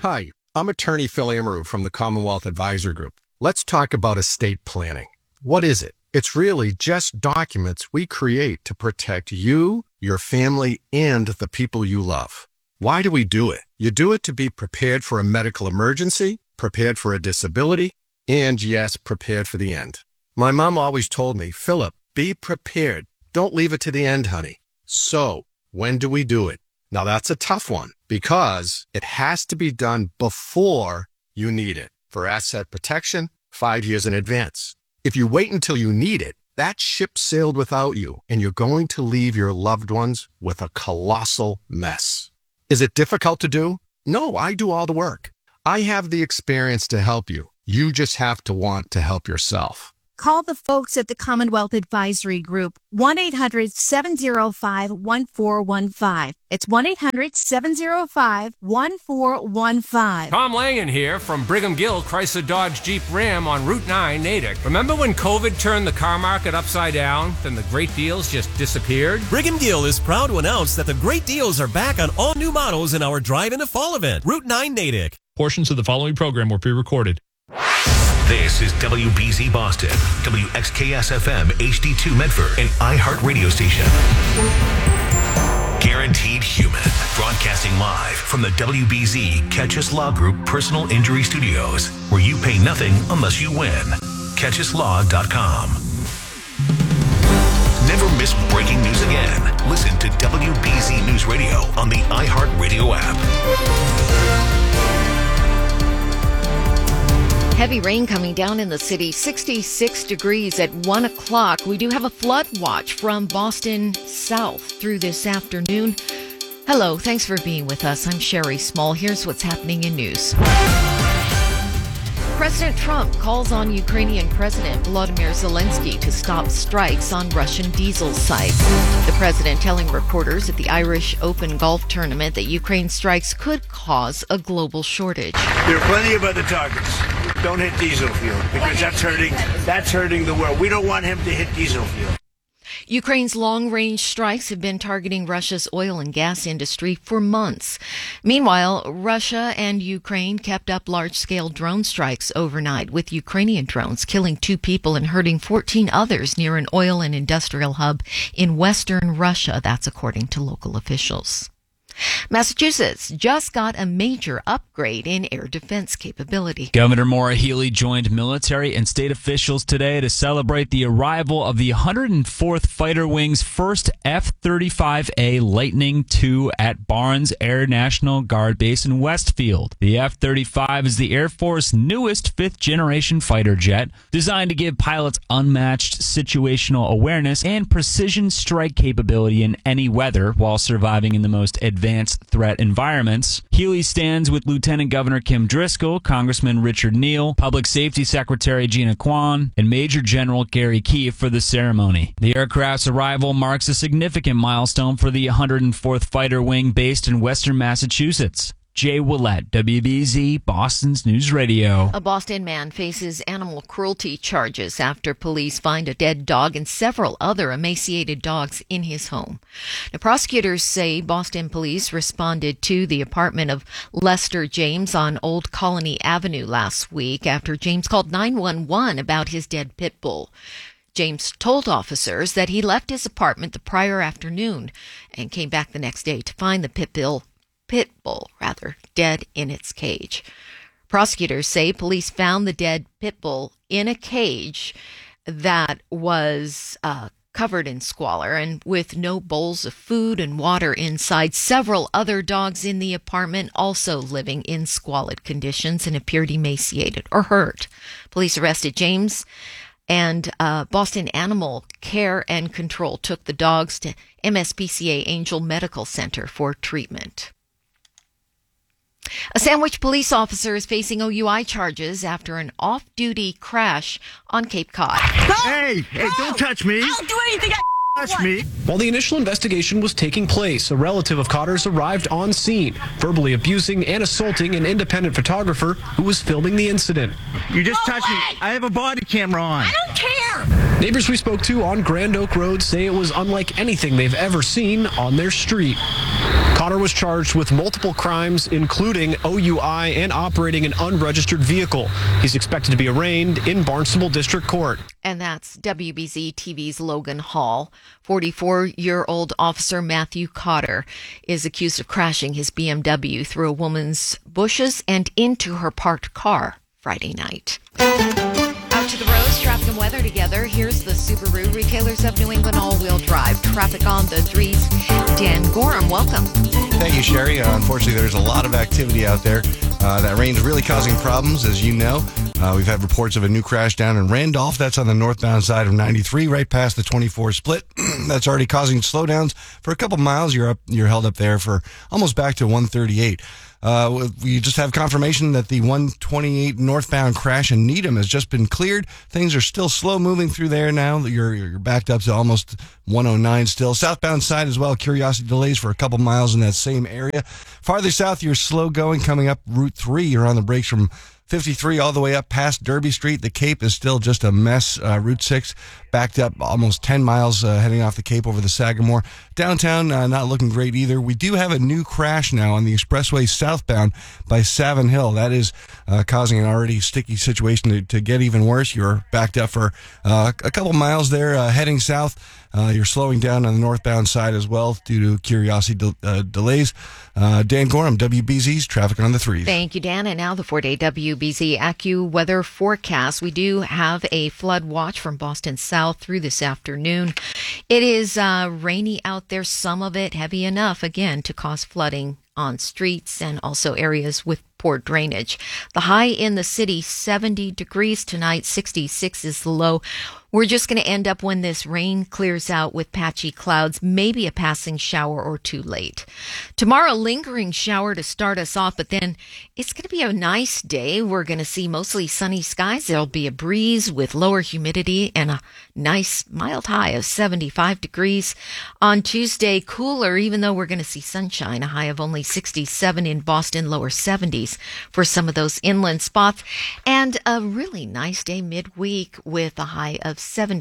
Hi, I'm attorney Phil Amaru from the Commonwealth Advisor Group. Let's talk about estate planning. What is it? It's really just documents we create to protect you, your family, and the people you love. Why do we do it? You do it to be prepared for a medical emergency, prepared for a disability, and yes, prepared for the end. My mom always told me, Philip, be prepared. Don't leave it to the end, honey. So, when do we do it? Now that's a tough one because it has to be done before you need it. For asset protection, 5 years in advance. If you wait until you need it, that ship sailed without you and you're going to leave your loved ones with a colossal mess. Is it difficult to do? No, I do all the work. I have the experience to help you. You just have to want to help yourself. Call the folks at the Commonwealth Advisory Group, 1-800-705-1415. It's 1-800-705-1415. Tom Langen here from Brigham Gill Chrysler Dodge Jeep Ram on Route 9, Natick. Remember when COVID turned the car market upside down? Then the great deals just disappeared? Brigham Gill is proud to announce that the great deals are back on all new models in our Drive into Fall event, Route 9, Natick. Portions of the following program were pre-recorded. This is WBZ Boston, WXKS-FM, HD2 Medford, and iHeart Radio Station. Guaranteed Human, broadcasting live from the WBZ Catchus Law Group Personal Injury Studios, where you pay nothing unless you win. CatchusLaw.com. Never miss breaking news again. Listen to WBZ News Radio on the iHeart Radio app. Heavy rain coming down in the city, 66 degrees at 1 o'clock. We do have a flood watch from Boston south through this afternoon. Hello, thanks for being with us. I'm Sherry Small. Here's what's happening in news. President Trump calls on Ukrainian President Volodymyr Zelensky to stop strikes on Russian diesel sites. The president telling reporters at the Irish Open golf tournament that Ukraine's strikes could cause a global shortage. There are plenty of other targets. Don't hit diesel fuel because that's hurting the world. We don't want him to hit diesel fuel. Ukraine's long-range strikes have been targeting Russia's oil and gas industry for months. Meanwhile, Russia and Ukraine kept up large-scale drone strikes overnight, with Ukrainian drones killing 2 people and hurting 14 others near an oil and industrial hub in western Russia. That's according to local officials. Massachusetts just got a major upgrade in air defense capability. Governor Maura Healey joined military and state officials today to celebrate the arrival of the 104th Fighter Wing's first F-35A Lightning II at Barnes Air National Guard Base in Westfield. The F-35 is the Air Force's newest 5th-generation fighter jet, designed to give pilots unmatched situational awareness and precision strike capability in any weather while surviving in the most advanced threat environments. Healey stands with Lieutenant Governor Kim Driscoll, Congressman Richard Neal, Public Safety Secretary Gina Kwan, and Major General Gary Keefe for the ceremony. The aircraft's arrival marks a significant milestone for the 104th Fighter Wing based in western Massachusetts. Jay Willett, WBZ, Boston's News Radio. A Boston man faces animal cruelty charges after police find a dead dog and several other emaciated dogs in his home. The prosecutors say Boston police responded to the apartment of Lester James on Old Colony Avenue last week after James called 911 about his dead pit bull. James told officers that he left his apartment the prior afternoon and came back the next day to find the pit bull dead in its cage. Prosecutors say police found the dead pit bull in a cage that was covered in squalor and with no bowls of food and water inside. Several other dogs in the apartment also living in squalid conditions and appeared emaciated or hurt. Police arrested James, and Boston Animal Care and Control took the dogs to MSPCA Angel Medical Center for treatment. A Sandwich police officer is facing OUI charges after an off-duty crash on Cape Cod. Hey, don't touch me. I'll do anything Touch me. While the initial investigation was taking place, a relative of Cotter's arrived on scene, verbally abusing and assaulting an independent photographer who was filming the incident. You just touched me. I have a body camera on. I don't care. Neighbors we spoke to on Grand Oak Road say it was unlike anything they've ever seen on their street. Cotter was charged with multiple crimes, including OUI and operating an unregistered vehicle. He's expected to be arraigned in Barnstable District Court. And that's WBZ TV's Logan Hall. 44-year-old officer Matthew Cotter is accused of crashing his BMW through a woman's bushes and into her parked car Friday night. Out to the roads, traffic and weather together. Here's the Subaru Retailers of New England all-wheel drive. Traffic on the 3s. Dan Gorham, welcome. Thank you, Sherry. Unfortunately, there's a lot of activity out there. That rain's really causing problems, as you know. We've had reports of a new crash down in Randolph. That's on the northbound side of 93, right past the 24 split. That's already causing slowdowns for a couple miles. You're held up there for almost back to 138. We just have confirmation that the 128 northbound crash in Needham has just been cleared. Things are still slow moving through there now. You're backed up to almost 109 still. Southbound side as well, curiosity delays for a couple miles in that same area. Farther south, you're slow going coming up Route 3. You're on the brakes from 53 all the way up past Derby Street. The Cape is still just a mess. Route 6 backed up almost 10 miles heading off the Cape over the Sagamore. Downtown, not looking great either. We do have a new crash now on the expressway southbound by Savin Hill. That is causing an already sticky situation to get even worse. You're backed up for a couple miles there heading south. You're slowing down on the northbound side as well due to curiosity delays. Dan Gorham, WBZ's Traffic on the 3s. Thank you, Dan. And now the 4-day WBZ AccuWeather forecast. We do have a flood watch from Boston South through this afternoon. It is rainy out there, some of it heavy enough, again, to cause flooding on streets and also areas with poor drainage. The high in the city, 70 degrees tonight, 66 is the low. We're just going to end up when this rain clears out with patchy clouds, maybe a passing shower or two late. Tomorrow, lingering shower to start us off, but then it's going to be a nice day. We're going to see mostly sunny skies. There'll be a breeze with lower humidity and a nice mild high of 75 degrees. On Tuesday, cooler, even though we're going to see sunshine, a high of only 67 in Boston, lower 70s for some of those inland spots, and a really nice day midweek with a high of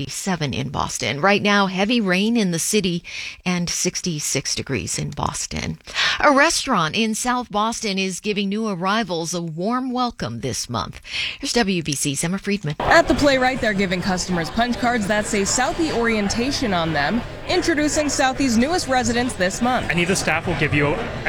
77 in Boston. Right now, heavy rain in the city and 66 degrees in Boston. A restaurant in South Boston is giving new arrivals a warm welcome this month. Here's WBC's Emma Friedman. At the Playwright, they're giving customers punch cards that say Southie orientation on them, introducing Southie's newest residents this month. Any of the staff will give you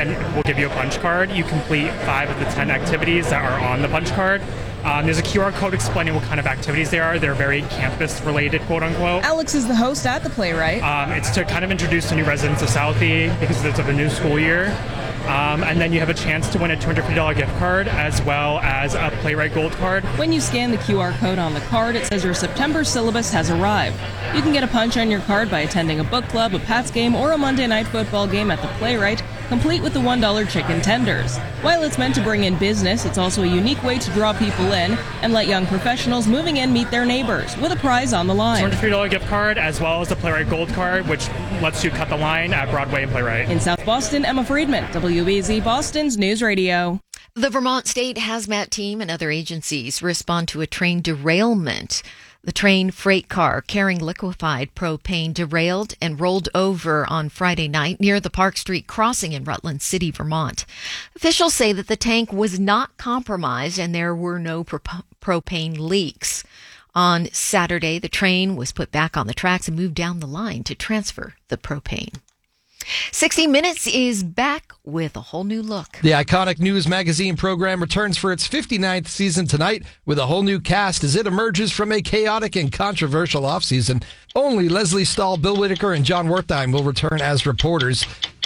a punch card. You complete 5 of the 10 activities that are on the punch card. There's a QR code explaining what kind of activities they are. They're very campus-related, quote-unquote. Alex is the host at the Playwright. It's to kind of introduce the new residents of Southie because it's of the new school year. And then you have a chance to win a $250 gift card as well as a Playwright Gold card. When you scan the QR code on the card, it says your September syllabus has arrived. You can get a punch on your card by attending a book club, a Pats game, or a Monday night football game at the Playwright, complete with the $1 chicken tenders. While it's meant to bring in business, it's also a unique way to draw people in and let young professionals moving in meet their neighbors with a prize on the line. $250 gift card as well as the Playwright Gold card, which lets you cut the line at Broadway and Playwright. In South Boston, Emma Friedman, WBZ Boston's News Radio. The Vermont State Hazmat Team and other agencies respond to a train derailment. The train freight car carrying liquefied propane derailed and rolled over on Friday night near the Park Street crossing in Rutland City, Vermont. Officials say that the tank was not compromised and there were no propane leaks. On Saturday, the train was put back on the tracks and moved down the line to transfer the propane. 60 Minutes is back with a whole new look. The iconic news magazine program returns for its 59th season tonight with a whole new cast as it emerges from a chaotic and controversial offseason. Only Leslie Stahl, Bill Whitaker, and John Wertheim will return as reporters.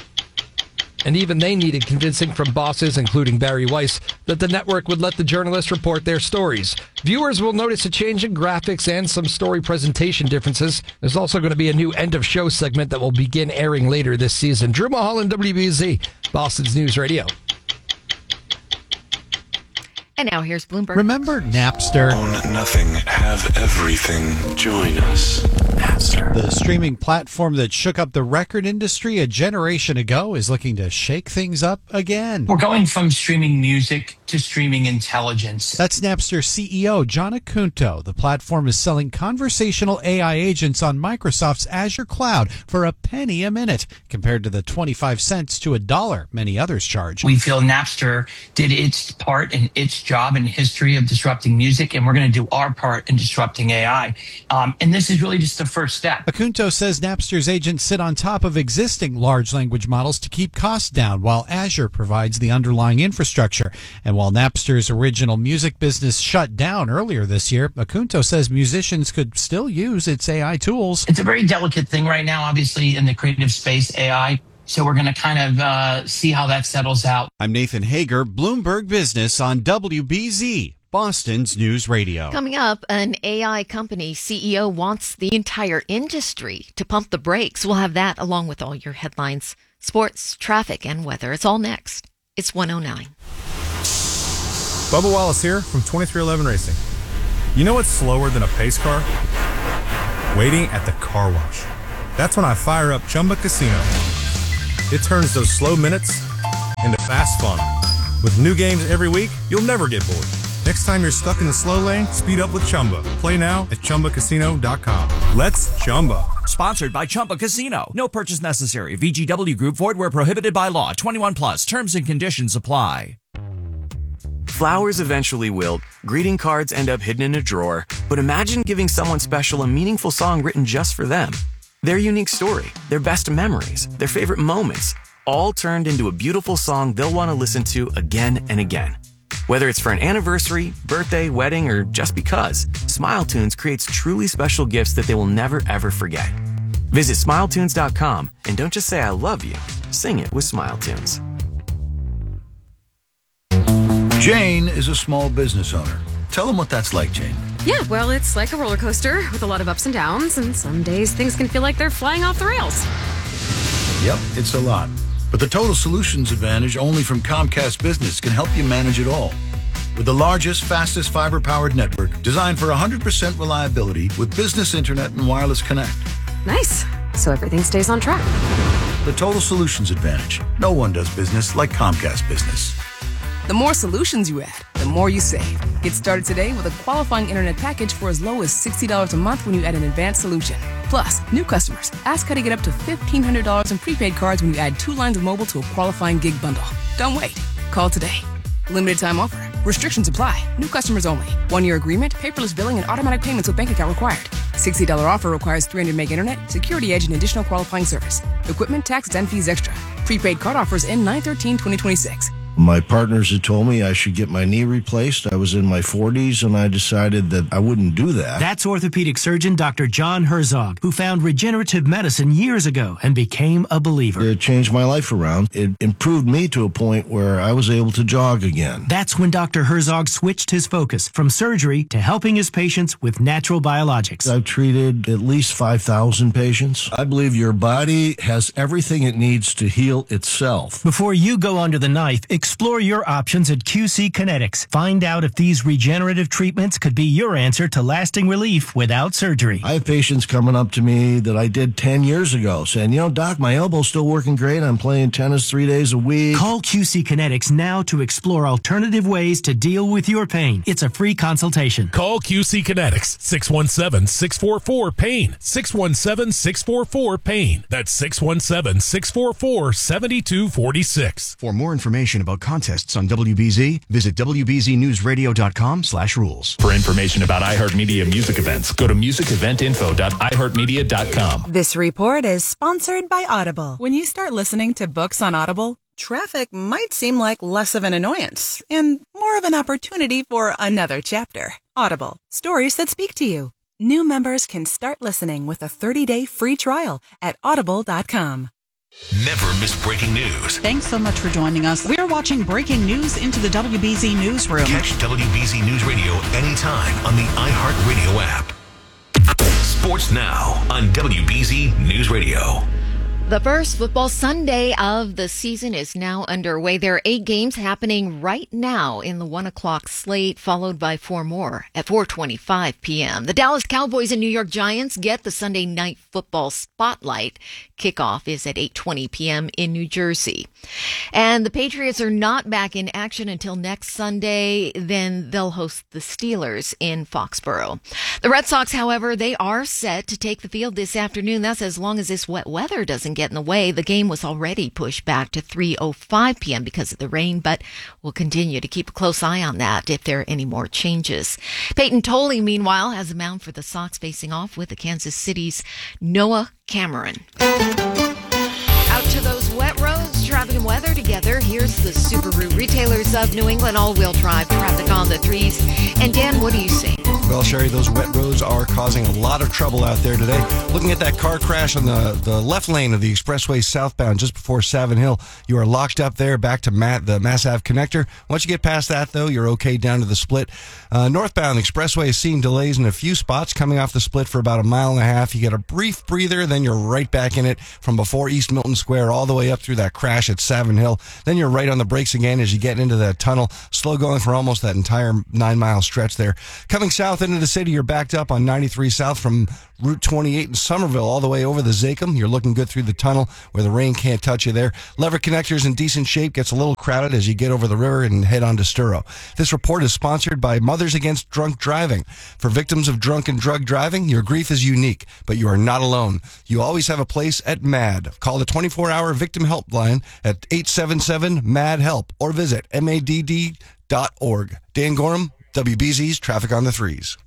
And even they needed convincing from bosses, including Barry Weiss, that the network would let the journalists report their stories. Viewers will notice a change in graphics and some story presentation differences. There's also going to be a new end-of-show segment that will begin airing later this season. Drew Mulholland, WBZ, Boston's News Radio. And now here's Bloomberg. Remember Napster? Own nothing, have everything. Join us. Napster. The streaming platform that shook up the record industry a generation ago is looking to shake things up again. We're going from streaming music to streaming intelligence. That's Napster CEO John Acunto. The platform is selling conversational AI agents on Microsoft's Azure cloud for a penny a minute, compared to the 25 cents to $1 many others charge. We feel Napster did its part in its job in history of disrupting music, and we're going to do our part in disrupting AI. And this is really just the first step. Acunto says Napster's agents sit on top of existing large language models to keep costs down, while Azure provides the underlying infrastructure. And while Napster's original music business shut down earlier this year, Acunto says musicians could still use its AI tools. It's a very delicate thing right now, obviously, in the creative space, AI. So we're going to kind of see how that settles out. I'm Nathan Hager, Bloomberg Business on WBZ, Boston's News Radio. Coming up, an AI company CEO wants the entire industry to pump the brakes. We'll have that along with all your headlines, sports, traffic, and weather. It's all next. It's 1:09. Bubba Wallace here from 2311 Racing. You know what's slower than a pace car? Waiting at the car wash. That's when I fire up Chumba Casino. It turns those slow minutes into fast fun. With new games every week, you'll never get bored. Next time you're stuck in the slow lane, speed up with Chumba. Play now at ChumbaCasino.com. Let's Chumba. Sponsored by Chumba Casino. No purchase necessary. VGW Group. Void where prohibited by law. 21 plus. Terms and conditions apply. Flowers eventually wilt, greeting cards end up hidden in a drawer, but imagine giving someone special a meaningful song written just for them. Their unique story, their best memories, their favorite moments, all turned into a beautiful song they'll want to listen to again and again. Whether it's for an anniversary, birthday, wedding, or just because, SmileTunes creates truly special gifts that they will never ever forget. Visit SmileTunes.com and don't just say I love you, sing it with SmileTunes. Jane is a small business owner. Tell them what that's like, Jane. Yeah, well, it's like a roller coaster with a lot of ups and downs, and some days things can feel like they're flying off the rails. Yep, it's a lot. But the Total Solutions Advantage only from Comcast Business can help you manage it all. With the largest, fastest fiber-powered network designed for 100% reliability with business internet and wireless connect. Nice. So everything stays on track. The Total Solutions Advantage. No one does business like Comcast Business. The more solutions you add, the more you save. Get started today with a qualifying internet package for as low as $60 a month when you add an advanced solution. Plus, new customers, ask how to get up to $1,500 in prepaid cards when you add 2 lines of mobile to a qualifying gig bundle. Don't wait. Call today. Limited time offer. Restrictions apply. New customers only. 1-year agreement, paperless billing, and automatic payments with bank account required. $60 offer requires 300 meg internet, security edge, and additional qualifying service. Equipment, taxes, and fees extra. Prepaid card offers end 9/13/2026. My partners had told me I should get my knee replaced. I was in my 40s, and I decided that I wouldn't do that. That's orthopedic surgeon Dr. John Herzog, who found regenerative medicine years ago and became a believer. It changed my life around. It improved me to a point where I was able to jog again. That's when Dr. Herzog switched his focus from surgery to helping his patients with natural biologics. I've treated at least 5,000 patients. I believe your body has everything it needs to heal itself. Before you go under the knife, explore your options at QC Kinetics. Find out if these regenerative treatments could be your answer to lasting relief without surgery. I have patients coming up to me that I did 10 years ago saying, you know, Doc, my elbow's still working great. I'm playing tennis 3 days a week. Call QC Kinetics now to explore alternative ways to deal with your pain. It's a free consultation. Call QC Kinetics, 617-644-PAIN, 617-644-PAIN. That's 617-644-7246. For more information about contests on WBZ, visit WBZNewsRadio.com/rules. For information about iHeartMedia music events, go to musiceventinfo.iheartmedia.com. This report is sponsored by Audible. When you start listening to books on Audible, traffic might seem like less of an annoyance and more of an opportunity for another chapter. Audible, stories that speak to you. New members can start listening with a 30-day free trial at audible.com. Never miss breaking news. Thanks so much for joining us. We're watching breaking news into the WBZ Newsroom. Catch WBZ News Radio anytime on the iHeartRadio app. Sports now on WBZ News Radio. The first football Sunday of the season is now underway. There are 8 games happening right now in the 1 o'clock slate, followed by 4 more at 4:25 p.m. The Dallas Cowboys and New York Giants get the Sunday night football spotlight. Kickoff is at 8:20 p.m. in New Jersey. And the Patriots are not back in action until next Sunday. Then they'll host the Steelers in Foxborough. The Red Sox, however, they are set to take the field this afternoon. That's as long as this wet weather doesn't get in the way. The game was already pushed back to 3:05 p.m. because of the rain, but we'll continue to keep a close eye on that if there are any more changes. Peyton Tolley, meanwhile, has a mound for the Sox, facing off with the Kansas City's Noah Cameron. Out to those wet roads, traffic and weather together. Here's the Subaru Retailers of New England all-wheel drive traffic on the 3s. And Dan, what do you see? Well, Sherry, those wet roads are causing a lot of trouble out there today. Looking at that car crash on the left lane of the expressway southbound just before Savin Hill, you are locked up there back to the Mass Ave connector. Once you get past that, though, you're okay down to the split. Northbound expressway is seeing delays in a few spots coming off the split for about 1.5 miles. You get a brief breather, then you're right back in it from before East Milton Square all the way up through that crash at Savin Hill. Then you're right on the brakes again as you get into that tunnel. Slow going for almost that entire 9-mile stretch there. Coming south into the city, you're backed up on 93 south from Route 28 in Somerville all the way over the Zachem. You're looking good through the tunnel where the rain can't touch you there. Lever connector's in decent shape, gets a little crowded as you get over the river and head on to Sturo. This report is sponsored by Mothers Against Drunk Driving. For victims of drunk and drug driving, your grief is unique, but you are not alone. You always have a place at MAD. Call the 24-hour victim helpline at 877-MAD-HELP or visit madd.org. Dan Gorham, WBZ's Traffic on the 3s.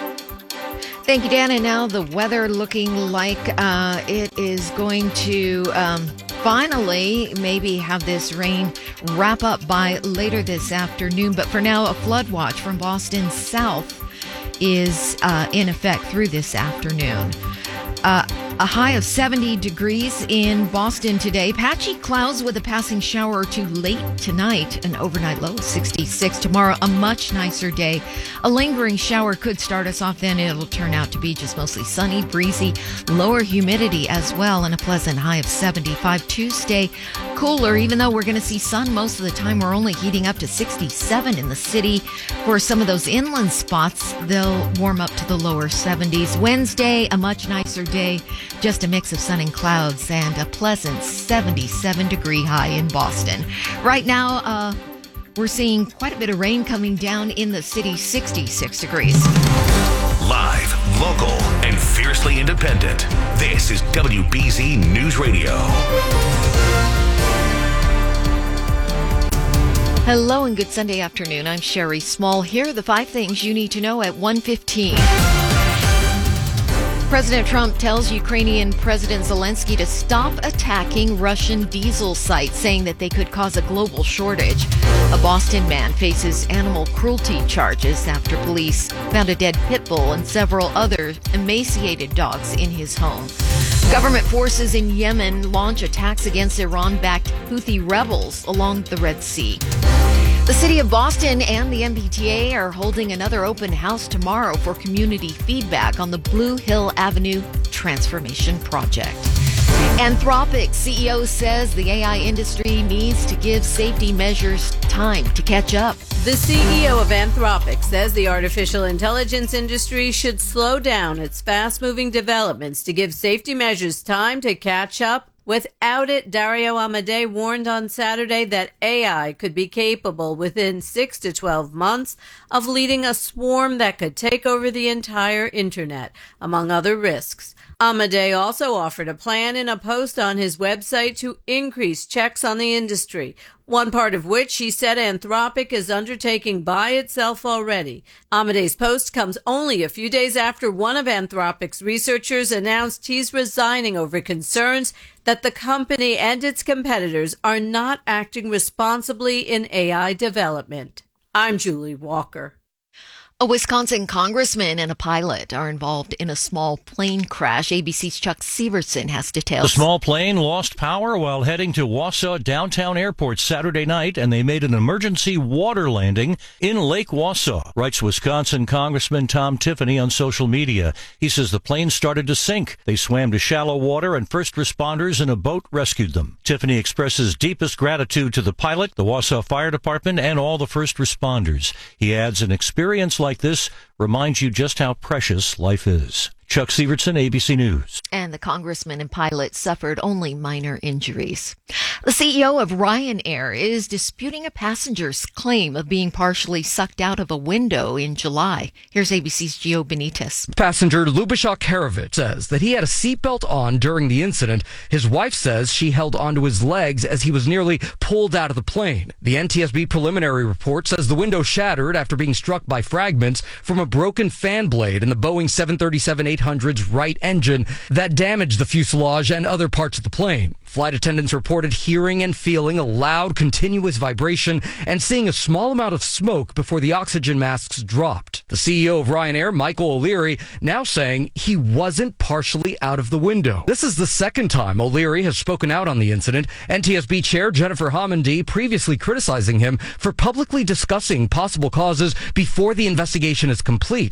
Thank you, Dan. And now the weather looking like it is going to finally maybe have this rain wrap up by later this afternoon. But for now, a flood watch from Boston south is in effect through this afternoon. A high of 70 degrees in Boston today. Patchy clouds with a passing shower or two late tonight. An overnight low of 66. Tomorrow, a much nicer day. A lingering shower could start us off, then it'll turn out to be just mostly sunny, breezy, lower humidity as well, and a pleasant high of 75. Tuesday, cooler, even though we're going to see sun most of the time. We're only heating up to 67 in the city. For some of those inland spots, they'll warm up to the lower 70s. Wednesday, a much nicer day. Just a mix of sun and clouds and a pleasant 77-degree high in Boston. Right now, we're seeing quite a bit of rain coming down in the city, 66 degrees. Live, local, and fiercely independent. This is WBZ News Radio. Hello and good Sunday afternoon. I'm Sherry Small. Here are the 5 things you need to know at 1:15. President Trump tells Ukrainian President Zelensky to stop attacking Russian diesel sites, saying that they could cause a global shortage. A Boston man faces animal cruelty charges after police found a dead pit bull and several other emaciated dogs in his home. Government forces in Yemen launch attacks against Iran-backed Houthi rebels along the Red Sea. The city of Boston and the MBTA are holding another open house tomorrow for community feedback on the Blue Hill Avenue Transformation Project. Anthropic CEO says the AI industry needs to give safety measures time to catch up. The CEO of Anthropic says the artificial intelligence industry should slow down its fast-moving developments to give safety measures time to catch up. Without it, Dario Amodei warned on Saturday that AI could be capable within 6 to 12 months of leading a swarm that could take over the entire internet, among other risks. Amodei also offered a plan in a post on his website to increase checks on the industry, one part of which he said Anthropic is undertaking by itself already. Amodei's post comes only a few days after one of Anthropic's researchers announced he's resigning over concerns that the company and its competitors are not acting responsibly in AI development. I'm Julie Walker. A Wisconsin congressman and a pilot are involved in a small plane crash. ABC's Chuck Severson has details. The small plane lost power while heading to Wausau Downtown Airport Saturday night, and they made an emergency water landing in Lake Wausau, writes Wisconsin Congressman Tom Tiffany on social media. He says the plane started to sink. They swam to shallow water, and first responders in a boat rescued them. Tiffany expresses deepest gratitude to the pilot, the Wausau Fire Department, and all the first responders. He adds, an experience like this reminds you just how precious life is. Chuck Severson, ABC News. And the congressman and pilot suffered only minor injuries. The CEO of Ryanair is disputing a passenger's claim of being partially sucked out of a window in July. Here's ABC's Gio Benitez. Passenger Lubashak Harovich says that he had a seatbelt on during the incident. His wife says she held onto his legs as he was nearly pulled out of the plane. The NTSB preliminary report says the window shattered after being struck by fragments from a broken fan blade in the Boeing 737-800's right engine that damaged the fuselage and other parts of the plane. Flight attendants reported hearing and feeling a loud, continuous vibration and seeing a small amount of smoke before the oxygen masks dropped. The CEO of Ryanair, Michael O'Leary, now saying he wasn't partially out of the window. This is the second time O'Leary has spoken out on the incident. NTSB Chair Jennifer Homendy previously criticizing him for publicly discussing possible causes before the investigation is complete.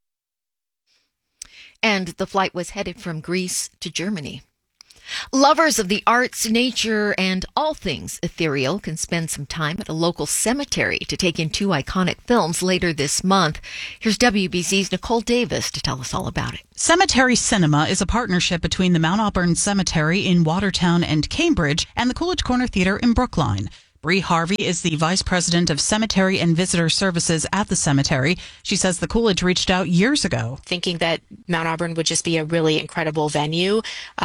And the flight was headed from Greece to Germany. Lovers of the arts, nature, and all things ethereal can spend some time at a local cemetery to take in two iconic films later this month. Here's WBZ's Nicole Davis to tell us all about it. Cemetery Cinema is a partnership between the Mount Auburn Cemetery in Watertown and Cambridge and the Coolidge Corner Theater in Brookline. Bree Harvey is the vice president of cemetery and visitor services at the cemetery. She says the Coolidge reached out years ago, thinking that Mount Auburn would just be a really incredible venue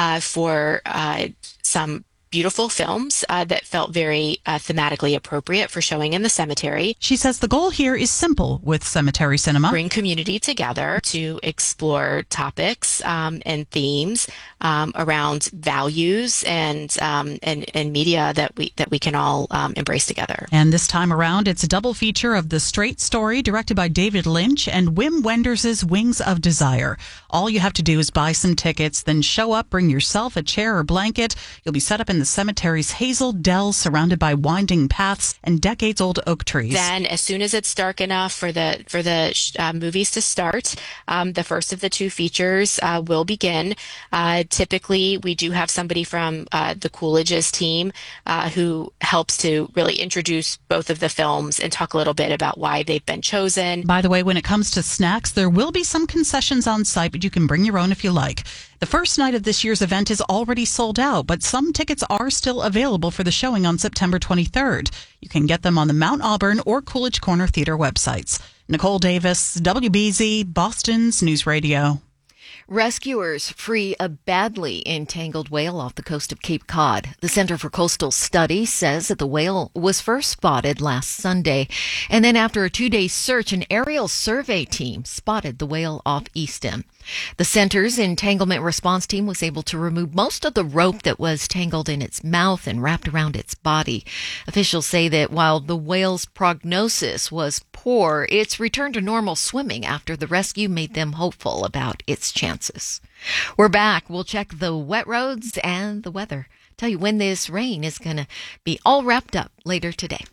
for some beautiful films that felt very thematically appropriate for showing in the cemetery. She says the goal here is simple with Cemetery Cinema. Bring community together to explore topics and themes around values and media that we can all embrace together. And this time around, it's a double feature of The Straight Story, directed by David Lynch, and Wim Wenders' Wings of Desire. All you have to do is buy some tickets, then show up, bring yourself a chair or blanket. You'll be set up in the cemetery's hazel dell surrounded by winding paths and decades-old oak trees. Then, as soon as it's dark enough for the movies to start, the first of the two features will begin. Typically, we do have somebody from the Coolidge's team who helps to really introduce both of the films and talk a little bit about why they've been chosen. By the way, when it comes to snacks, there will be some concessions on site, but you can bring your own if you like. The first night of this year's event is already sold out, but some tickets are still available for the showing on September 23rd. You can get them on the Mount Auburn or Coolidge Corner Theater websites. Nicole Davis, WBZ, Boston's News Radio. Rescuers free a badly entangled whale off the coast of Cape Cod. The Center for Coastal Studies says that the whale was first spotted last Sunday, and then after a 2-day search, an aerial survey team spotted the whale off Easton. The center's entanglement response team was able to remove most of the rope that was tangled in its mouth and wrapped around its body. Officials say that while the whale's prognosis was poor, its return to normal swimming after the rescue made them hopeful about its chances. We're back. We'll check the wet roads and the weather. Tell you when this rain is going to be all wrapped up later today.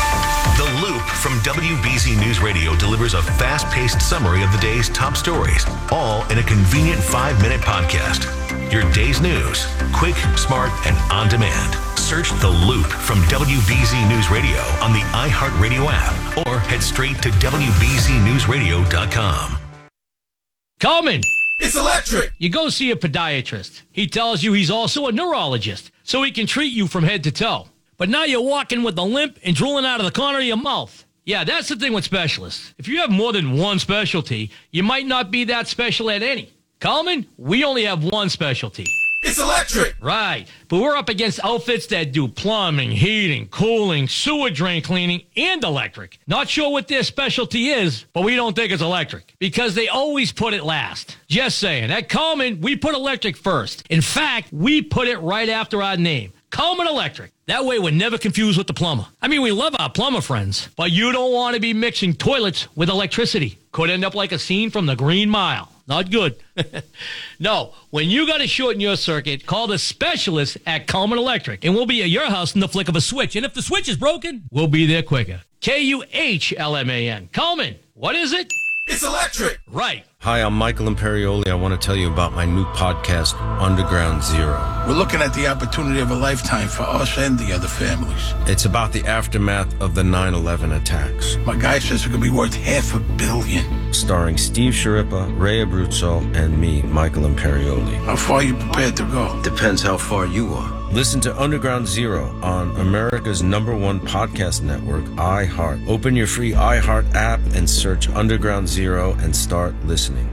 The Loop from WBZ News Radio delivers a fast-paced summary of the day's top stories, all in a convenient 5-minute podcast. Your day's news, quick, smart, and on demand. Search The Loop from WBZ News Radio on the iHeartRadio app or head straight to WBZNewsRadio.com. Coleman! It's electric! You go see a podiatrist. He tells you he's also a neurologist, so he can treat you from head to toe. But now you're walking with a limp and drooling out of the corner of your mouth. Yeah, that's the thing with specialists. If you have more than one specialty, you might not be that special at any. Coleman, we only have one specialty. It's electric! Right, but we're up against outfits that do plumbing, heating, cooling, sewer drain cleaning, and electric. Not sure what their specialty is, but we don't think it's electric, because they always put it last. Just saying, at Coleman, we put electric first. In fact, we put it right after our name. Coleman Electric. That way we're never confused with the plumber. I mean, we love our plumber friends, but you don't want to be mixing toilets with electricity. Could end up like a scene from the Green Mile. Not good. No, when you got to shorten your circuit, call the specialists at Coleman Electric, and we'll be at your house in the flick of a switch. And if the switch is broken, we'll be there quicker. Kuhlman. Coleman, what is it? It's electric. Right. Hi, I'm Michael Imperioli. I want to tell you about my new podcast, Underground Zero. We're looking at the opportunity of a lifetime for us and the other families. It's about the aftermath of the 9/11 attacks. My guy says it could be worth $500 million. Starring Steve Sciarippa, Ray Abruzzo, and me, Michael Imperioli. How far are you prepared to go? Depends how far you are. Listen to Underground Zero on America's #1 podcast network, iHeart. Open your free iHeart app and search Underground Zero and start listening.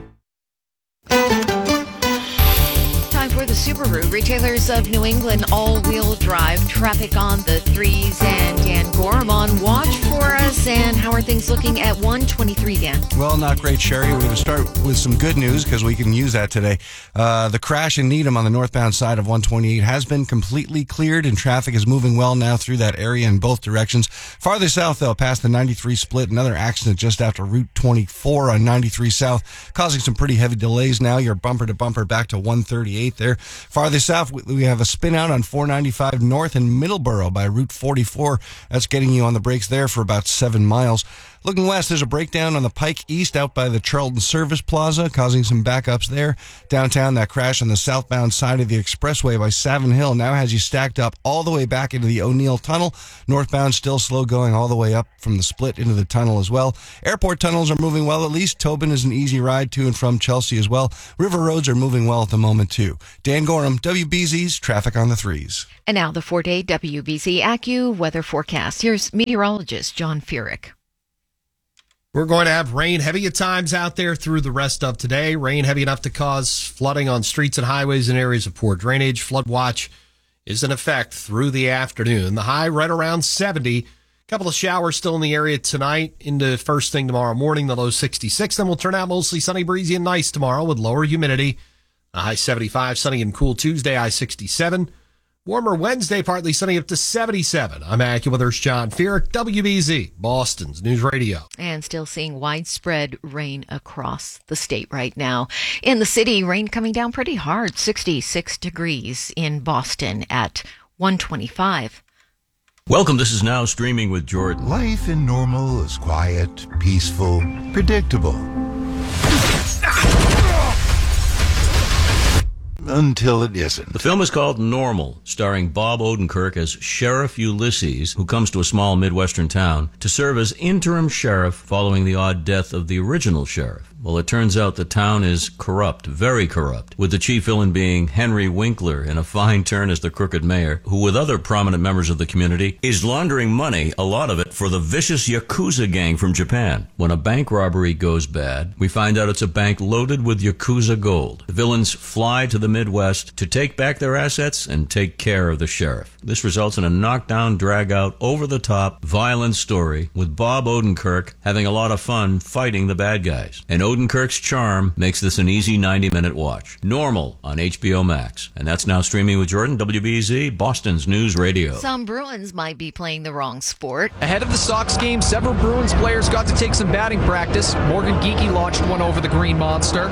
Time for the Subaru. Retailers of New England all-wheel drive. Traffic on the 3s, and Dan Gorham on watch for us. And how are things looking at 123, Dan? Well, not great, Sherry. We're going to start with some good news because we can use that today. The crash in Needham on the northbound side of 128 has been completely cleared, and traffic is moving well now through that area in both directions. Farther south, though, past the 93 split, another accident just after Route 24 on 93 South, causing some pretty heavy delays now. You're bumper to bumper back to 138 there. Farther south, we have a spin out on 495 north in Middleborough by Route 44. That's getting you on the brakes there for about 7 miles. Looking west, there's a breakdown on the Pike East out by the Charlton Service Plaza, causing some backups there. Downtown, that crash on the southbound side of the expressway by Savin Hill now has you stacked up all the way back into the O'Neill Tunnel. Northbound still slow going all the way up from the split into the tunnel as well. Airport tunnels are moving well at least. Tobin is an easy ride to and from Chelsea as well. River roads are moving well at the moment too. Dan Gorham, WBZ's Traffic on the 3s. And now the 4-day WBZ AccuWeather forecast. Here's meteorologist John Furyk. We're going to have rain heavy at times out there through the rest of today. Rain heavy enough to cause flooding on streets and highways in areas of poor drainage. Flood watch is in effect through the afternoon. The high right around 70. A couple of showers still in the area tonight into first thing tomorrow morning. The low 66. Then we'll turn out mostly sunny, breezy, and nice tomorrow with lower humidity. A high 75. Sunny and cool Tuesday, high 67. Warmer Wednesday, partly sunny up to 77. I'm AccuWeather's John Furyk, WBZ, Boston's News Radio. And still seeing widespread rain across the state right now. In the city, rain coming down pretty hard, 66 degrees in Boston at 125. Welcome. This is Now Streaming with Jordan. Life in normal is quiet, peaceful, predictable. Until it isn't. The film is called Normal, starring Bob Odenkirk as Sheriff Ulysses, who comes to a small Midwestern town to serve as interim sheriff following the odd death of the original sheriff. Well, it turns out the town is corrupt, very corrupt, with the chief villain being Henry Winkler in a fine turn as the crooked mayor, who with other prominent members of the community is laundering money, a lot of it, for the vicious Yakuza gang from Japan. When a bank robbery goes bad, we find out it's a bank loaded with Yakuza gold. The villains fly to the Midwest to take back their assets and take care of the sheriff. This results in a knockdown, drag-out, over-the-top, violent story with Bob Odenkirk having a lot of fun fighting the bad guys. And Odenkirk's charm makes this an easy 90-minute watch. Normal on HBO Max. And that's Now Streaming with Jordan, WBZ, Boston's News Radio. Some Bruins might be playing the wrong sport. Ahead of the Sox game, several Bruins players got to take some batting practice. Morgan Geekie launched one over the Green Monster.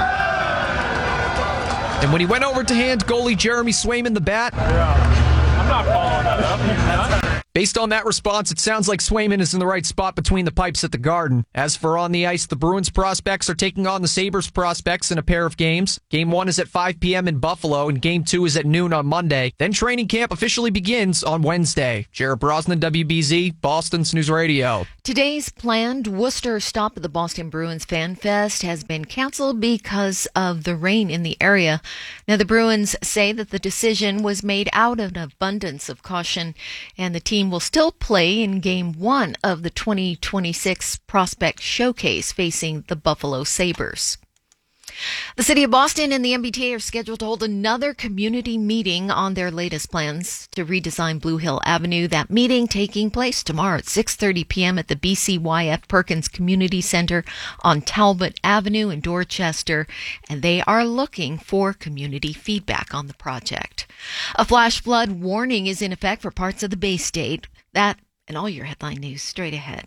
And when he went over to hand goalie Jeremy Swayman the bat... Yeah, I'm not following that up. Based on that response, it sounds like Swayman is in the right spot between the pipes at the Garden. As for on the ice, the Bruins prospects are taking on the Sabres prospects in a pair of games. Game 1 is at 5 p.m. in Buffalo, and Game 2 is at noon on Monday. Then training camp officially begins on Wednesday. Jared Brosnan, WBZ, Boston's News Radio. Today's planned Worcester stop at the Boston Bruins Fan Fest has been canceled because of the rain in the area. Now, the Bruins say that the decision was made out of an abundance of caution, and the team will still play in Game 1 of the 2026 Prospect Showcase facing the Buffalo Sabres. The City of Boston and the MBTA are scheduled to hold another community meeting on their latest plans to redesign Blue Hill Avenue. That meeting taking place tomorrow at 6:30 p.m. at the BCYF Perkins Community Center on Talbot Avenue in Dorchester, and they are looking for community feedback on the project. A flash flood warning is in effect for parts of the Bay State. That and all your headline news straight ahead.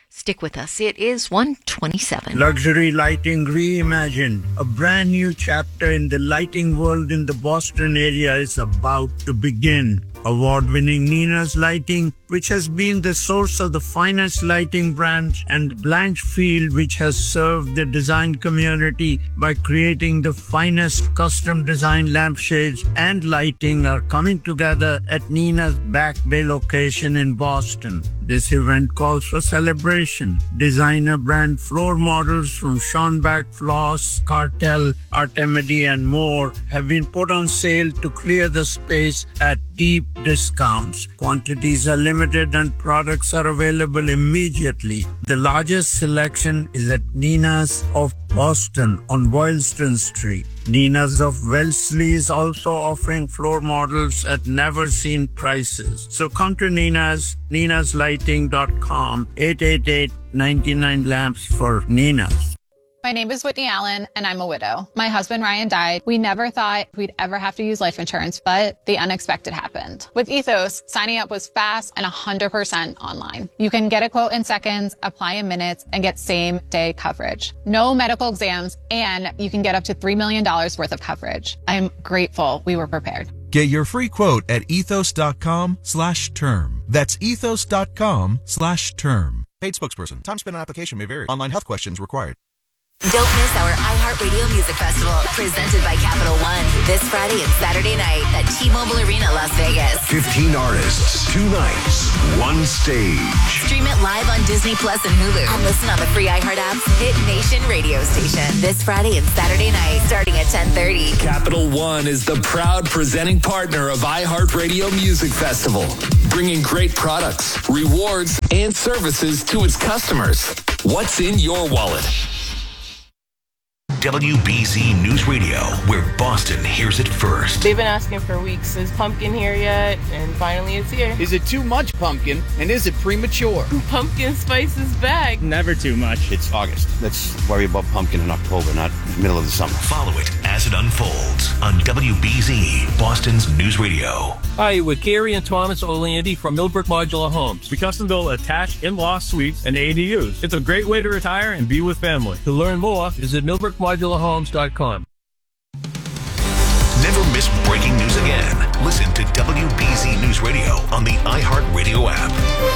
Stick with us. It is 1:27. Luxury lighting reimagined. A brand new chapter in the lighting world in the Boston area is about to begin. Award-winning Nina's Lighting, which has been the source of the finest lighting brands, and Blanchfield, which has served the design community by creating the finest custom design lampshades and lighting, are coming together at Nina's Back Bay location in Boston. This event calls for celebration. Designer brand floor models from Schonbach Floss, Cartel, Artemidi, and more have been put on sale to clear the space at deep discounts. Quantities are limited and products are available immediately. The largest selection is at Nina's of Boston on Boylston Street. Nina's of Wellesley is also offering floor models at never-seen prices. So come to Nina's, ninaslighting.com, 888-99 lamps for Nina's. My name is Whitney Allen, and I'm a widow. My husband, Ryan, died. We never thought we'd ever have to use life insurance, but the unexpected happened. With Ethos, signing up was fast and 100% online. You can get a quote in seconds, apply in minutes, and get same-day coverage. No medical exams, and you can get up to $3 million worth of coverage. I'm grateful we were prepared. Get your free quote at ethos.com/term. That's ethos.com/term. Paid spokesperson. Time spent on application may vary. Online health questions required. Don't miss our iHeartRadio Music Festival, presented by Capital One, this Friday and Saturday night at T-Mobile Arena, Las Vegas. 15 artists, 2 nights, 1 stage. Stream it live on Disney Plus and Hulu, and listen on the free iHeart app's Hit Nation radio station this Friday and Saturday night, starting at 10:30. Capital One is the proud presenting partner of iHeartRadio Music Festival, bringing great products, rewards, and services to its customers. What's in your wallet? WBZ News Radio, where Boston hears it first. They've been asking for weeks, is pumpkin here yet? And finally it's here. Is it too much pumpkin? And is it premature? Pumpkin spice is back. Never too much. It's August. Let's worry about pumpkin in October, not middle of the summer. Follow it as it unfolds on WBZ, Boston's News Radio. Hi, we're Gary and Thomas Orlandi from Millbrook Modular Homes. We custom build attached in-law suites and ADUs. It's a great way to retire and be with family. To learn more, visit millbrookmodularhomes.com. Never miss breaking news again. Listen to WBZ News Radio on the iHeartRadio app.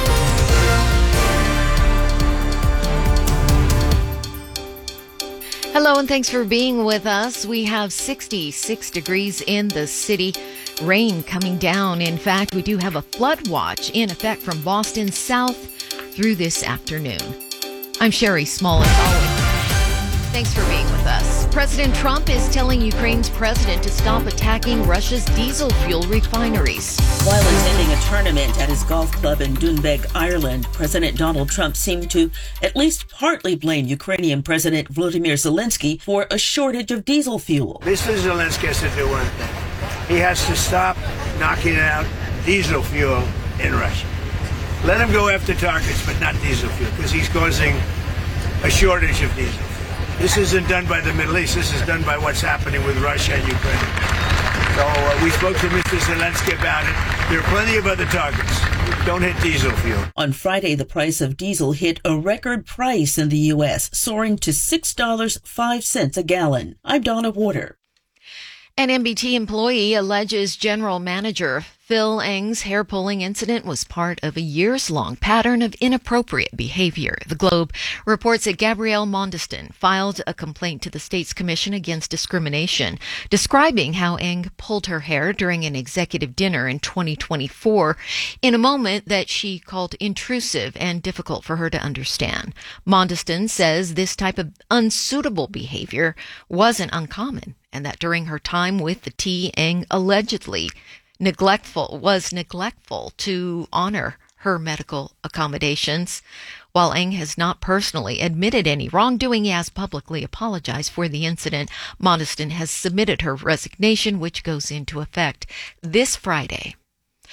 Hello, and thanks for being with us. We have 66 degrees in the city. Rain coming down. In fact, we do have a flood watch in effect from Boston south through this afternoon. I'm Sherry Smalley. Thanks for being with us. President Trump is telling Ukraine's president to stop attacking Russia's diesel fuel refineries. While attending a tournament at his golf club in Doonbeg, Ireland, President Donald Trump seemed to at least partly blame Ukrainian President Volodymyr Zelensky for a shortage of diesel fuel. Mr. Zelensky has to do one thing. He has to stop knocking out diesel fuel in Russia. Let him go after targets, but not diesel fuel, because he's causing a shortage of diesel fuel. This isn't done by the Middle East. This is done by what's happening with Russia and Ukraine. So we spoke to Mr. Zelensky about it. There are plenty of other targets. Don't hit diesel fuel. On Friday, the price of diesel hit a record price in the U.S., soaring to $6.05 a gallon. I'm Donna Water. An MBT employee alleges General Manager Phil Eng's hair-pulling incident was part of a years-long pattern of inappropriate behavior. The Globe reports that Gabrielle Mondestin filed a complaint to the state's Commission Against Discrimination, describing how Eng pulled her hair during an executive dinner in 2024 in a moment that she called intrusive and difficult for her to understand. Mondestin says this type of unsuitable behavior wasn't uncommon, and that during her time with the T, Eng allegedly was neglectful to honor her medical accommodations. While Eng has not personally admitted any wrongdoing, he has publicly apologized for the incident. Mondestin has submitted her resignation, which goes into effect this Friday.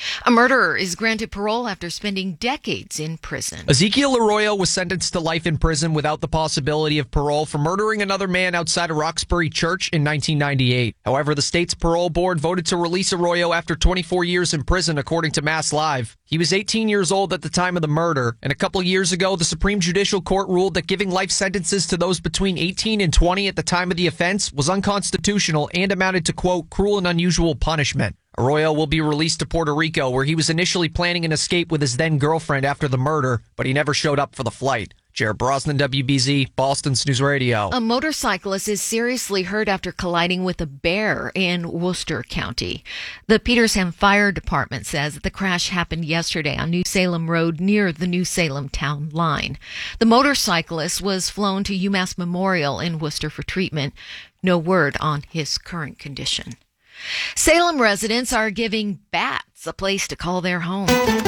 A murderer is granted parole after spending decades in prison. Ezekiel Arroyo was sentenced to life in prison without the possibility of parole for murdering another man outside of Roxbury Church in 1998. However, the state's parole board voted to release Arroyo after 24 years in prison, according to Mass Live. He was 18 years old at the time of the murder, and a couple years ago, the Supreme Judicial Court ruled that giving life sentences to those between 18 and 20 at the time of the offense was unconstitutional and amounted to, quote, cruel and unusual punishment. Arroyo will be released to Puerto Rico, where he was initially planning an escape with his then-girlfriend after the murder, but he never showed up for the flight. Jared Brosnan, WBZ, Boston's News Radio. A motorcyclist is seriously hurt after colliding with a bear in Worcester County. The Petersham Fire Department says that the crash happened yesterday on New Salem Road near the New Salem town line. The motorcyclist was flown to UMass Memorial in Worcester for treatment. No word on his current condition. Salem residents are giving bats a place to call their home.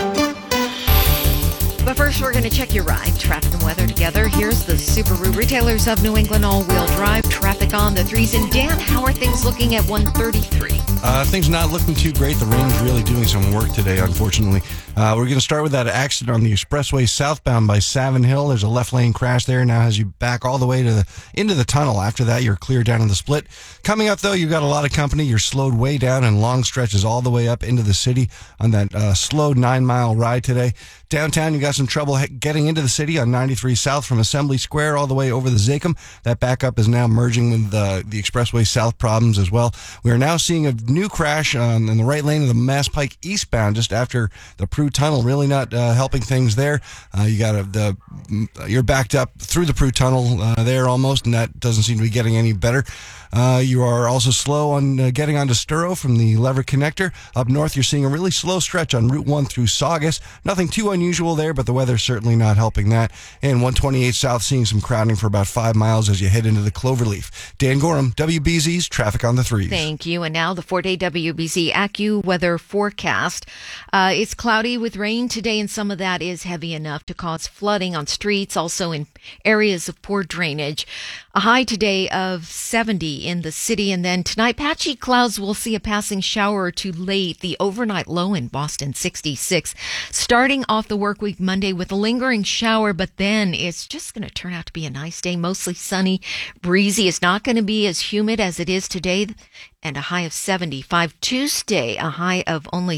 But first, we're going to check your ride, traffic and weather together. Here's the Subaru Retailers of New England all-wheel drive. Traffic on the 3s. And Dan, how are things looking at 133? Things not looking too great. The rain's really doing some work today, unfortunately. We're going to start with that accident on the expressway southbound by Savin Hill. There's a left lane crash there. Now has you back all the way to into the tunnel. After that, you're clear down in the split. Coming up, though, you've got a lot of company. You're slowed way down and long stretches all the way up into the city on that slow 9-mile ride today. Downtown, you got some trouble getting into the city on 93 South from Assembly Square all the way over the Zachem. That backup is now merging with the expressway south problems as well. We are now seeing a new crash in the right lane of the Mass Pike eastbound just after the Prue Tunnel. Really not helping things there. You got you're backed up through the Prue Tunnel there almost, and that doesn't seem to be getting any better. You are also slow on getting onto Sturo from the Lever Connector. Up north, you're seeing a really slow stretch on Route 1 through Saugus. Nothing too unusual there, but the weather's certainly not helping that. And 128 South seeing some crowding for about 5 miles as you head into the Cloverleaf. Dan Gorham, WBZ's Traffic on the 3s. Thank you. And now the 4-day WBZ AccuWeather forecast. It's cloudy with rain today, and some of that is heavy enough to cause flooding on streets, also in areas of poor drainage. A high today of 70 in the city, and then tonight, patchy clouds will see a passing shower or two late. The overnight low in Boston, 66. Starting off the work week Monday with a lingering shower, but then it's just going to turn out to be a nice day, mostly sunny, breezy. It's not going to be as humid as it is today, and a high of 75. Tuesday, a high of only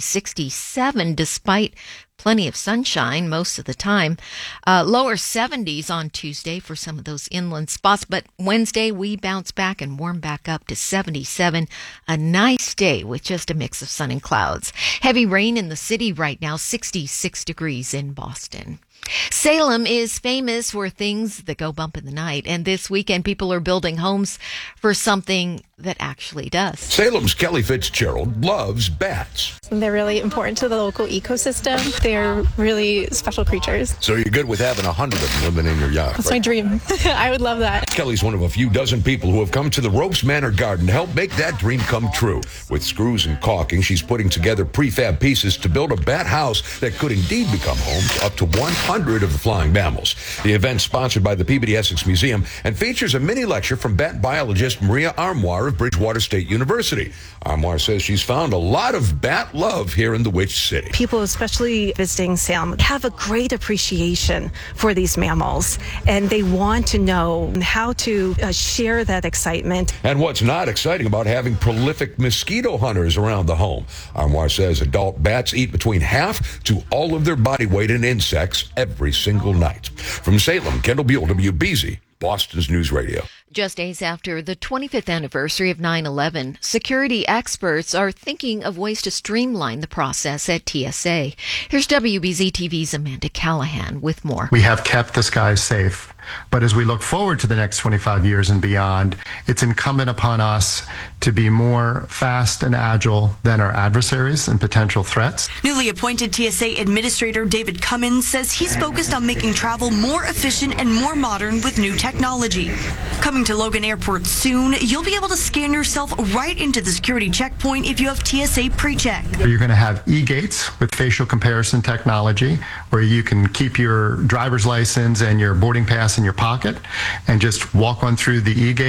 67, despite plenty of sunshine most of the time. Lower 70s on Tuesday for some of those inland spots. But Wednesday, we bounce back and warm back up to 77. A nice day with just a mix of sun and clouds. Heavy rain in the city right now, 66 degrees in Boston. Salem is famous for things that go bump in the night, and this weekend people are building homes for something that actually does. Salem's Kelly Fitzgerald loves bats. They're really important to the local ecosystem. They're really special creatures. So you're good with having 100 of them living in your yard. That's right? My dream. I would love that. Kelly's one of a few dozen people who have come to the Ropes Manor Garden to help make that dream come true. With screws and caulking, she's putting together prefab pieces to build a bat house that could indeed become home to up to 100 of the flying mammals. The event's sponsored by the Peabody Essex Museum and features a mini lecture from bat biologist Maria Armoire of Bridgewater State University. Armoire says she's found a lot of bat love here in the Witch City. People, especially visiting Salem, have a great appreciation for these mammals, and they want to know how to share that excitement. And what's not exciting about having prolific mosquito hunters around the home? Armoire says adult bats eat between half to all of their body weight in insects every single night. From Salem, Kendall Buell, WBZ, Boston's News Radio. Just days after the 25th anniversary of 9/11, security experts are thinking of ways to streamline the process at TSA. Here's WBZ TV's Amanda Callahan with more. We have kept the skies safe, but as we look forward to the next 25 years and beyond, it's incumbent upon us to be more fast and agile than our adversaries and potential threats. Newly appointed TSA Administrator David Cummins says he's focused on making travel more efficient and more modern with new technology. Coming to Logan Airport soon, you'll be able to scan yourself right into the security checkpoint if you have TSA PreCheck. You're going to have e-gates with facial comparison technology where you can keep your driver's license and your boarding pass in your pocket and just walk on through the e-gate.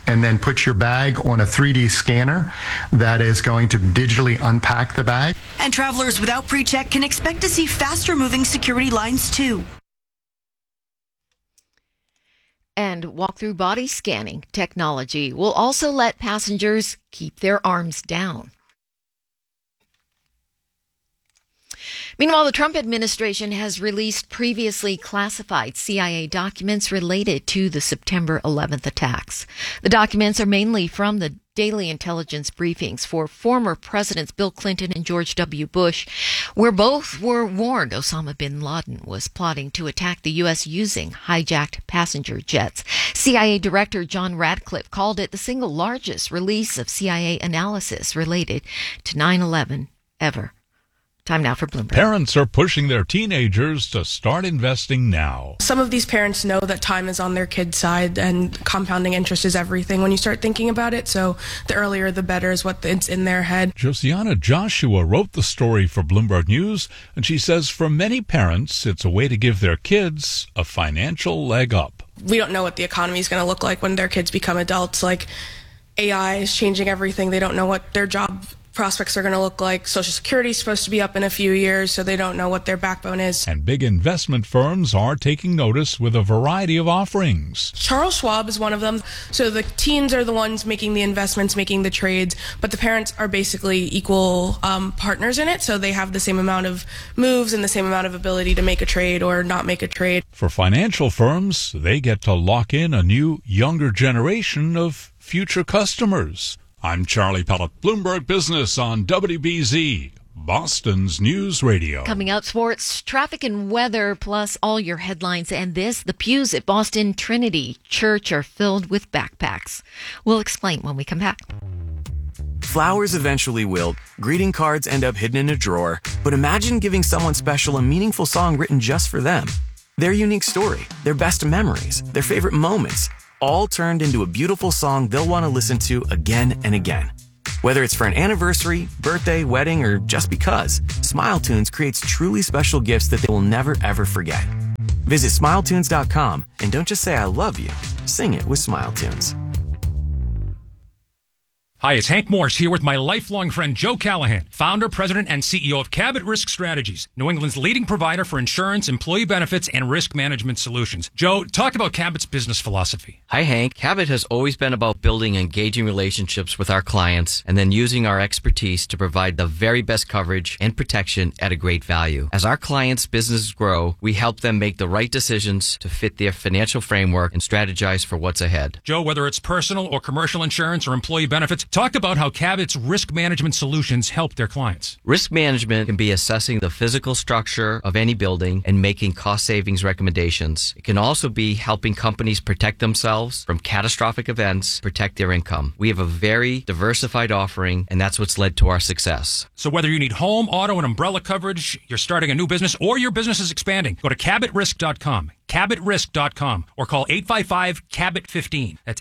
and then put your bag on a 3D scanner that is going to digitally unpack the bag. And travelers without pre-check can expect to see faster moving security lines too. And walk-through body scanning technology will also let passengers keep their arms down. Meanwhile, the Trump administration has released previously classified CIA documents related to the September 11th attacks. The documents are mainly from the daily intelligence briefings for former presidents Bill Clinton and George W. Bush, where both were warned Osama bin Laden was plotting to attack the U.S. using hijacked passenger jets. CIA Director John Radcliffe called it the single largest release of CIA analysis related to 9/11 ever. Time now for Bloomberg. Parents are pushing their teenagers to start investing now. Some of these parents know that time is on their kid's side and compounding interest is everything when you start thinking about it. So the earlier the better is what's in their head. Josiana Joshua wrote the story for Bloomberg News, and she says for many parents, it's a way to give their kids a financial leg up. We don't know what the economy is going to look like when their kids become adults. Like AI is changing everything. They don't know what their job prospects are going to look like. Social Security is supposed to be up in a few years, so they don't know what their backbone is. And big investment firms are taking notice with a variety of offerings. Charles Schwab is one of them. So the teens are the ones making the investments, making the trades, but the parents are basically equal partners in it, so they have the same amount of moves and the same amount of ability to make a trade or not make a trade. For financial firms, they get to lock in a new, younger generation of future customers. I'm Charlie Pellet, Bloomberg Business on WBZ, Boston's News Radio. Coming up, sports, traffic and weather, plus all your headlines. And this, the pews at Boston Trinity Church are filled with backpacks. We'll explain when we come back. Flowers eventually wilt, greeting cards end up hidden in a drawer, but imagine giving someone special a meaningful song written just for them. Their unique story, their best memories, their favorite moments, all turned into a beautiful song they'll want to listen to again and again. Whether it's for an anniversary, birthday, wedding, or just because, SmileTunes creates truly special gifts that they will never ever forget. Visit SmileTunes.com and don't just say I love you, sing it with SmileTunes. Hi, it's Hank Morse here with my lifelong friend Joe Callahan, founder, president, and CEO of Cabot Risk Strategies, New England's leading provider for insurance, employee benefits, and risk management solutions. Joe, talk about Cabot's business philosophy. Hi, Hank. Cabot has always been about building engaging relationships with our clients and then using our expertise to provide the very best coverage and protection at a great value. As our clients' businesses grow, we help them make the right decisions to fit their financial framework and strategize for what's ahead. Joe, whether it's personal or commercial insurance or employee benefits, talk about how Cabot's risk management solutions help their clients. Risk management can be assessing the physical structure of any building and making cost savings recommendations. It can also be helping companies protect themselves from catastrophic events, protect their income. We have a very diversified offering, and that's what's led to our success. So whether you need home, auto, and umbrella coverage, you're starting a new business, or your business is expanding, go to CabotRisk.com. CabotRisk.com or call 855-CABOT-15. That's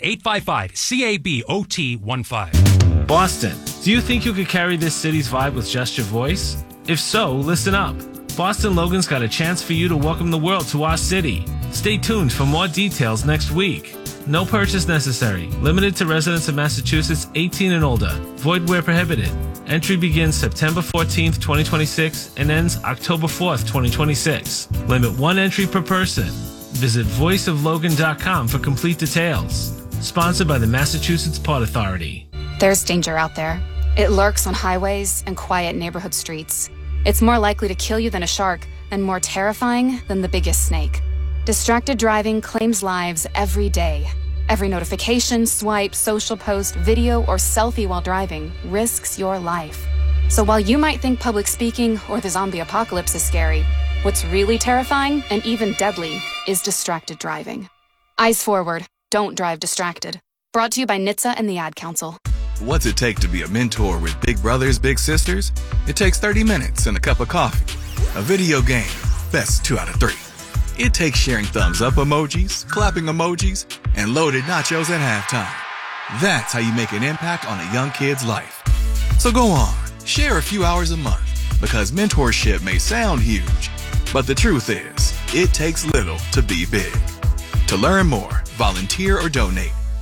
855-CABOT-15. Boston, do you think you could carry this city's vibe with just your voice? If so, listen up. Boston Logan's got a chance for you to welcome the world to our city. Stay tuned for more details next week. No purchase necessary. Limited to residents of Massachusetts 18 and older. Void where prohibited. Entry begins September 14th, 2026 and ends October 4th, 2026. Limit one entry per person. Visit voiceoflogan.com for complete details. Sponsored by the Massachusetts Port Authority. There's danger out there. It lurks on highways and quiet neighborhood streets. It's more likely to kill you than a shark and more terrifying than the biggest snake. Distracted driving claims lives every day. Every notification, swipe, social post, video, or selfie while driving risks your life. So while you might think public speaking or the zombie apocalypse is scary, what's really terrifying and even deadly is distracted driving. Eyes forward. Don't drive distracted. Brought to you by NHTSA and the Ad Council. What's it take to be a mentor with big brothers, big sisters? It takes 30 minutes and a cup of coffee. A video game, best 2 out of 3. It takes sharing thumbs up emojis, clapping emojis, and loaded nachos at halftime. That's how you make an impact on a young kid's life. So go on, share a few hours a month, because mentorship may sound huge, but the truth is, it takes little to be big. To learn more, volunteer, or donate,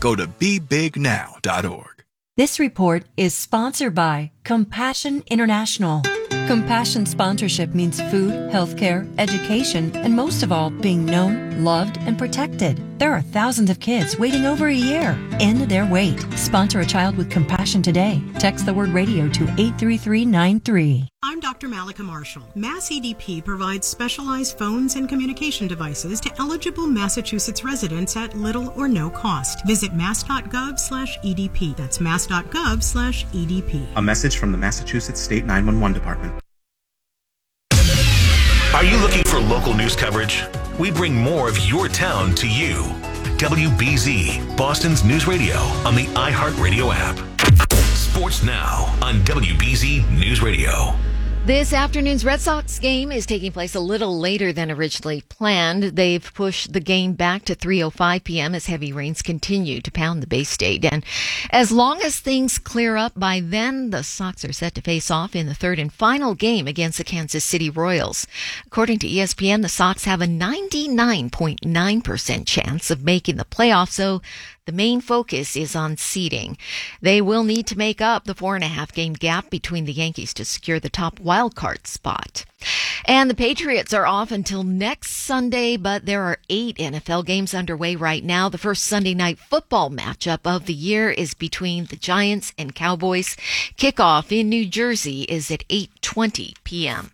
Go to BeBigNow.org. This report is sponsored by Compassion International. Compassion sponsorship means food, healthcare, education, and most of all, being known, loved, and protected. There are thousands of kids waiting over a year. End their wait. Sponsor a child with compassion today. Text the word radio to 83393. I'm Dr. Malika Marshall. Mass EDP provides specialized phones and communication devices to eligible Massachusetts residents at little or no cost. Visit mass.gov/EDP. That's mass.gov/EDP. A message from the Massachusetts State 911 Department. Are you looking for local news coverage? We bring more of your town to you. WBZ, Boston's news radio on the iHeartRadio app. Sports now on WBZ News Radio. This afternoon's Red Sox game is taking place a little later than originally planned. They've pushed the game back to 3:05 p.m. as heavy rains continue to pound the Bay State. And as long as things clear up by then, the Sox are set to face off in the third and final game against the Kansas City Royals. According to ESPN, the Sox have a 99.9% chance of making the playoffs, so the main focus is on seeding. They will need to make up the 4.5 game gap between the Yankees to secure the top wildcard spot. And the Patriots are off until next Sunday, but there are 8 NFL games underway right now. The first Sunday night football matchup of the year is between the Giants and Cowboys. Kickoff in New Jersey is at 8:20 p.m.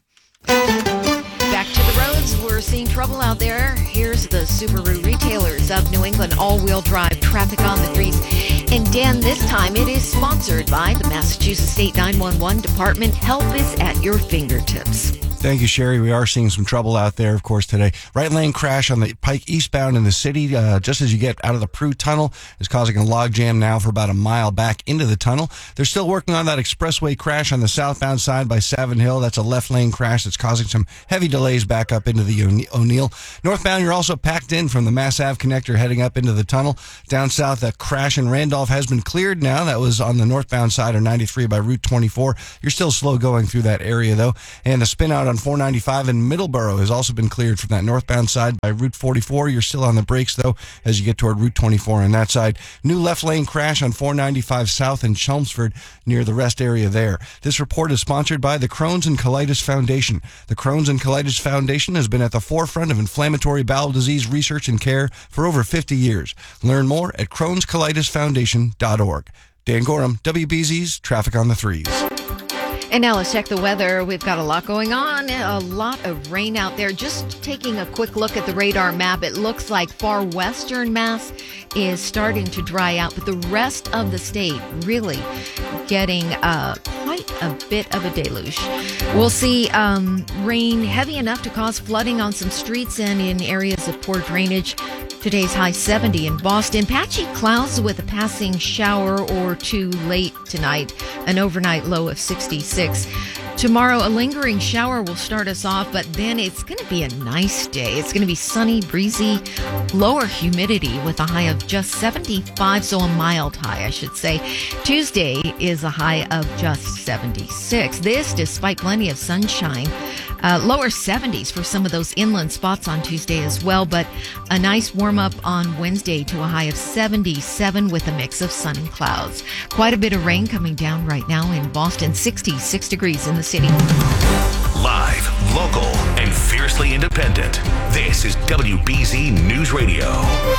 Back to the roads. We're seeing trouble out there. Here's the Subaru retailers of New England all-wheel drive traffic on the streets. And Dan, this time it is sponsored by the Massachusetts State 911 Department. Help is at your fingertips. Thank you, Sherry. We are seeing some trouble out there, of course, today. Right lane crash on the Pike eastbound in the city, just as you get out of the Prue Tunnel, is causing a log jam now for about a mile back into the tunnel. They're still working on that expressway crash on the southbound side by Savin Hill. That's a left lane crash that's causing some heavy delays back up into the O'Neill. Northbound, you're also packed in from the Mass Ave connector heading up into the tunnel. Down south, that crash in Randolph has been cleared now. That was on the northbound side of 93 by Route 24. You're still slow going through that area, though. And the spin out on 495 in Middleborough has also been cleared from that northbound side by Route 44. You're still on the brakes, though, as you get toward Route 24 on that side. New left lane crash on 495 south in Chelmsford near the rest area there. This report is sponsored by the Crohn's and Colitis Foundation. The Crohn's and Colitis Foundation has been at the forefront of inflammatory bowel disease research and care for over 50 years. Learn more at Crohn'sColitisFoundation.org. Dan Gorham, WBZ's Traffic on the Threes. And now let's check the weather. We've got a lot going on, a lot of rain out there. Just taking a quick look at the radar map, it looks like far western Mass is starting to dry out, but the rest of the state really getting quite a bit of a deluge. We'll see rain heavy enough to cause flooding on some streets and in areas of poor drainage. Today's high 70 in Boston. Patchy clouds with a passing shower or two late tonight. An overnight low of 66. Tomorrow, a lingering shower will start us off, but then it's going to be a nice day. It's going to be sunny, breezy, lower humidity with a high of just 75, so a mild high, I should say. Tuesday is a high of just 76. This despite plenty of sunshine. Lower 70s for some of those inland spots on Tuesday as well, but a nice warm up on Wednesday to a high of 77 with a mix of sun and clouds. Quite a bit of rain coming down right now in Boston, 66 degrees in the city. Live, local, and fiercely independent. This is WBZ News Radio.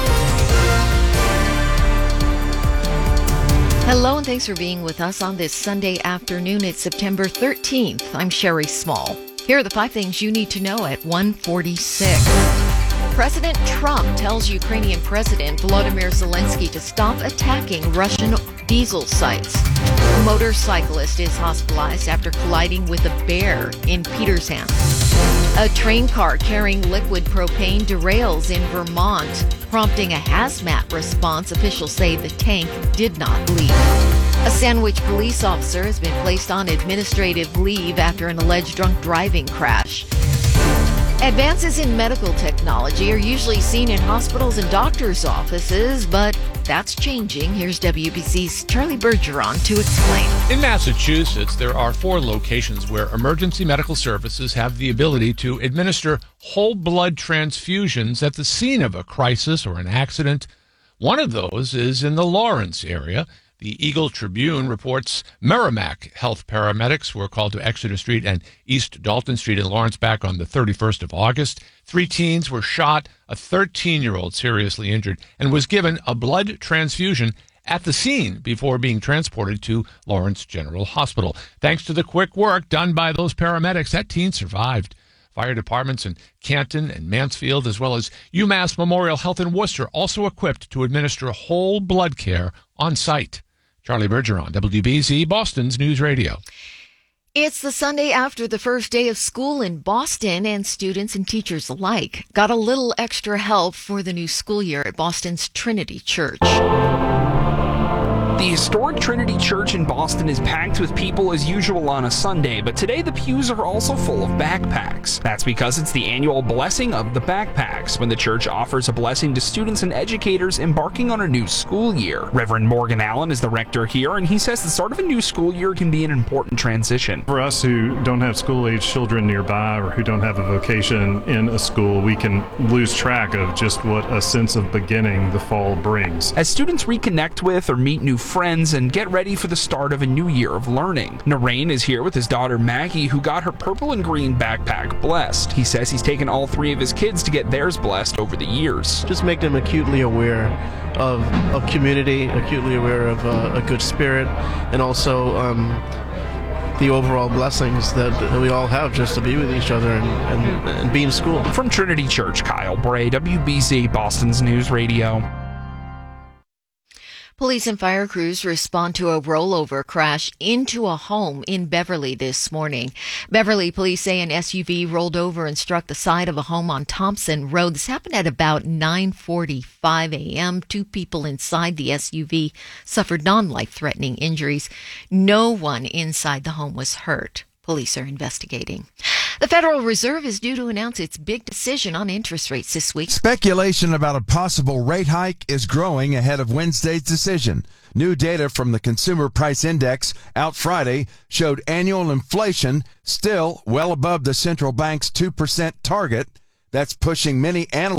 Hello and thanks for being with us on this Sunday afternoon. It's September 13th. I'm Sherry Small. Here are the 5 things you need to know at 1:46. President Trump tells Ukrainian President Volodymyr Zelensky to stop attacking Russian diesel sites. A motorcyclist is hospitalized after colliding with a bear in Petersham. A train car carrying liquid propane derails in Vermont, prompting a hazmat response. Officials say the tank did not leak. A Sandwich police officer has been placed on administrative leave after an alleged drunk driving crash. Advances in medical technology are usually seen in hospitals and doctors' offices, but that's changing. Here's WBC's Charlie Bergeron to explain. In Massachusetts, there are 4 locations where emergency medical services have the ability to administer whole blood transfusions at the scene of a crisis or an accident. One of those is in the Lawrence area. The Eagle Tribune reports Merrimack Health paramedics were called to Exeter Street and East Dalton Street in Lawrence back on the 31st of August. 3 teens were shot, a 13-year-old seriously injured, and was given a blood transfusion at the scene before being transported to Lawrence General Hospital. Thanks to the quick work done by those paramedics, that teen survived. Fire departments in Canton and Mansfield, as well as UMass Memorial Health in Worcester, also equipped to administer whole blood care on site. Charlie Bergeron, WBZ, Boston's News Radio. It's the Sunday after the first day of school in Boston, and students and teachers alike got a little extra help for the new school year at Boston's Trinity Church. The historic Trinity Church in Boston is packed with people as usual on a Sunday, but today the pews are also full of backpacks. That's because it's the annual Blessing of the Backpacks, when the church offers a blessing to students and educators embarking on a new school year. Reverend Morgan Allen is the rector here, and he says the start of a new school year can be an important transition. For us who don't have school-age children nearby or who don't have a vocation in a school, we can lose track of just what a sense of beginning the fall brings. As students reconnect with or meet new friends and get ready for the start of a new year of learning. Narain is here with his daughter Maggie, who got her purple and green backpack blessed. He says he's taken all 3 of his kids to get theirs blessed over the years. Just make them acutely aware of community, acutely aware of a good spirit, and also the overall blessings that we all have just to be with each other and be in school. From Trinity Church, Kyle Bray, WBZ, Boston's News Radio. Police and fire crews respond to a rollover crash into a home in Beverly this morning. Beverly police say an SUV rolled over and struck the side of a home on Thompson Road. This happened at about 9:45 a.m. 2 people inside the SUV suffered non-life-threatening injuries. No one inside the home was hurt. Police are investigating. The Federal Reserve is due to announce its big decision on interest rates this week. Speculation about a possible rate hike is growing ahead of Wednesday's decision. New data from the Consumer Price Index out Friday showed annual inflation still well above the central bank's 2% target. That's pushing many analysts